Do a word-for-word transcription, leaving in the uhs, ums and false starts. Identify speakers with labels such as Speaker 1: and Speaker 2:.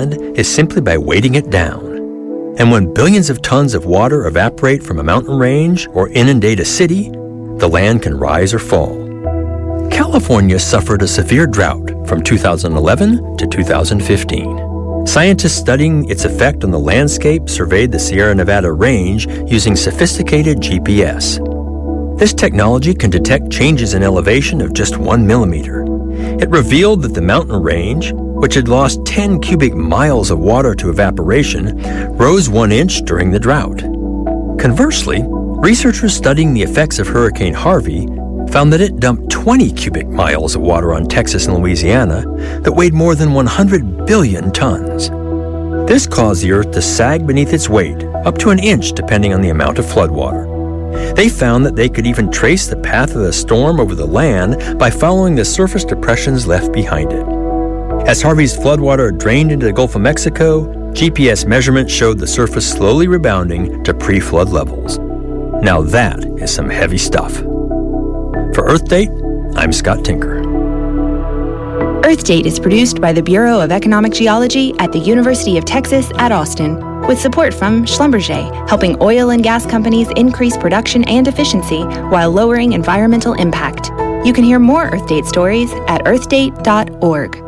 Speaker 1: land is simply by weighting it down. And when billions of tons of water evaporate from a mountain range or inundate a city, the land can rise or fall. California suffered a severe drought from two thousand eleven to two thousand fifteen. Scientists studying its effect on the landscape surveyed the Sierra Nevada range using sophisticated G P S. This technology can detect changes in elevation of just one millimeter. It revealed that the mountain range, which had lost ten cubic miles of water to evaporation, rose one inch during the drought. Conversely, researchers studying the effects of Hurricane Harvey found that it dumped twenty cubic miles of water on Texas and Louisiana that weighed more than one hundred billion tons. This caused the Earth to sag beneath its weight, up to an inch depending on the amount of floodwater. They found that they could even trace the path of the storm over the land by following the surface depressions left behind it. As Harvey's floodwater drained into the Gulf of Mexico, G P S measurements showed the surface slowly rebounding to pre-flood levels. Now that is some heavy stuff. For Earth Date, I'm Scott Tinker.
Speaker 2: Earth Date is produced by the Bureau of Economic Geology at the University of Texas at Austin, with support from Schlumberger, helping oil and gas companies increase production and efficiency while lowering environmental impact. You can hear more Earth Date stories at earth date dot org.